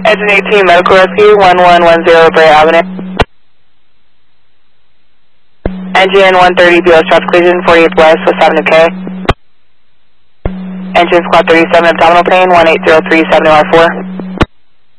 Engine 18 Medical Rescue, 1110 Bray Avenue. Engine 130 BLS traffic collision, 48th West, West Avenue K. Engine Squad 37 abdominal pain, 1803 7R4.